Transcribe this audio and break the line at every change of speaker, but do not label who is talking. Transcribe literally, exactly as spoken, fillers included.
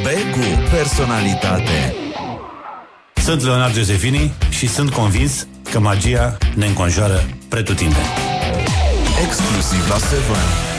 Begu, personalitate.
Sunt Leonard Giosefini și sunt convins că magia ne înconjoară pretutindeni.
Exclusiv la Seven.